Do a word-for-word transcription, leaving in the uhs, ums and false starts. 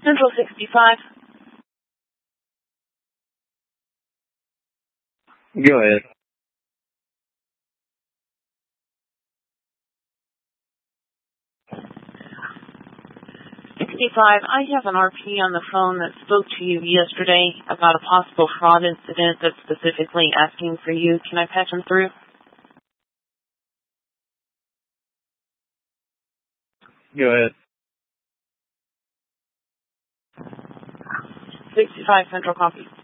Central sixty-five. Go ahead. sixty-five, I have an R P on the phone that spoke to you yesterday about a possible fraud incident that's specifically asking for you. Can I patch him through? Go ahead. sixty-five Central copy.